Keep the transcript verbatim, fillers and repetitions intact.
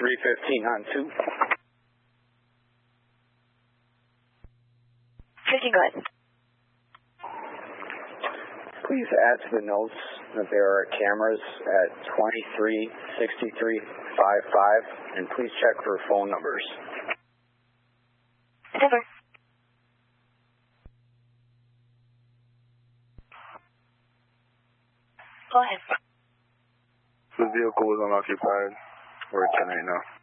three fifteen on two. fifteen, go ahead. Please add to the notes that there are cameras at twenty-three sixty-three fifty-five, and please check for phone numbers. Over. Go ahead. The vehicle was unoccupied. We're at ten right now.